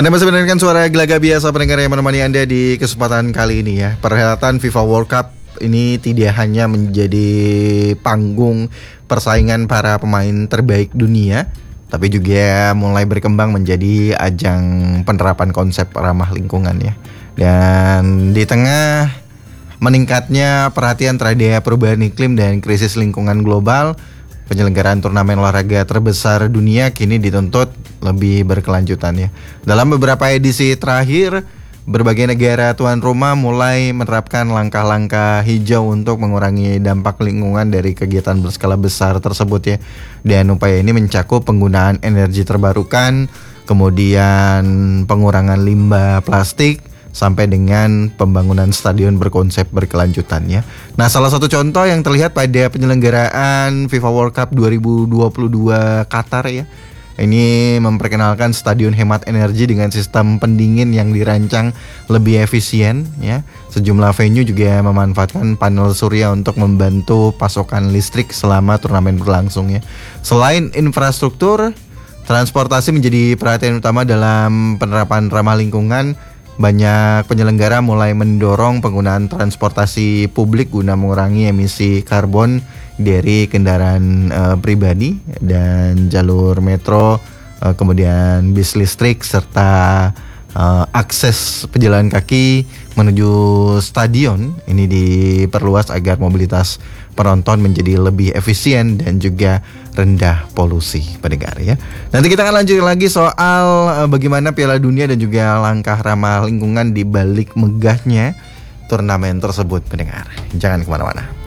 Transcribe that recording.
Anda masih mendengarkan suara Gelaga Biasa, pendengar yang menemani Anda di kesempatan kali ini ya. Perhelatan FIFA World Cup ini tidak hanya menjadi panggung persaingan para pemain terbaik dunia, tapi juga mulai berkembang menjadi ajang penerapan konsep ramah lingkungan ya. Dan di tengah meningkatnya perhatian terhadap perubahan iklim dan krisis lingkungan global, penyelenggaraan turnamen olahraga terbesar dunia kini dituntut lebih berkelanjutan ya. Dalam beberapa edisi terakhir, berbagai negara tuan rumah mulai menerapkan langkah-langkah hijau untuk mengurangi dampak lingkungan dari kegiatan berskala besar tersebut ya. Dan upaya ini mencakup penggunaan energi terbarukan, kemudian pengurangan limbah plastik, sampai dengan pembangunan stadion berkonsep berkelanjutan ya. Nah, salah satu contoh yang terlihat pada penyelenggaraan FIFA World Cup 2022 Qatar ya. Ini memperkenalkan stadion hemat energi dengan sistem pendingin yang dirancang lebih efisien ya. Sejumlah venue juga memanfaatkan panel surya untuk membantu pasokan listrik selama turnamen berlangsung ya. Selain infrastruktur, transportasi menjadi perhatian utama dalam penerapan ramah lingkungan. Banyak penyelenggara mulai mendorong penggunaan transportasi publik guna mengurangi emisi karbon dari kendaraan pribadi dan jalur metro, kemudian bis listrik serta akses pejalan kaki menuju stadion ini diperluas agar mobilitas penonton menjadi lebih efisien dan juga rendah polusi pendengar ya. Nanti kita akan lanjut lagi soal bagaimana Piala Dunia dan juga langkah ramah lingkungan di balik megahnya turnamen tersebut pendengar. Jangan kemana-mana.